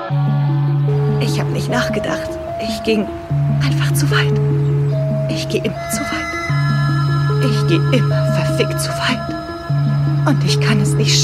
Ich habe nicht nachgedacht. Ich ging einfach zu weit. Ich gehe immer zu weit. Ich gehe immer verfickt zu weit. Und ich kann es nicht